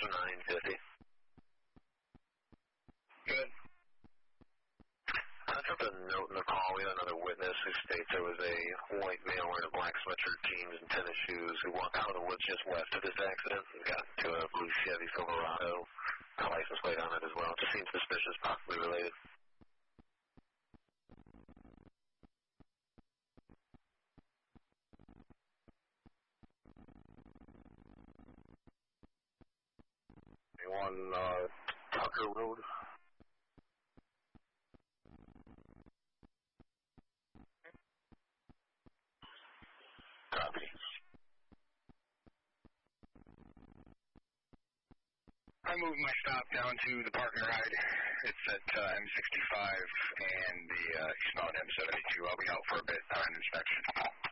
for 950. Good. I took a note in the call. We had another witness who states there was a white male wearing a black sweatshirt, jeans, and tennis shoes who walked out of the woods just west of this accident and got into a blue Chevy Silverado. A license plate on it as well. Just seems suspicious, possibly related. On Tucker Road. Copy. I moved my stop down to the park and ride. It's at M65 and the eastbound M72. I'll be out for a bit on inspection.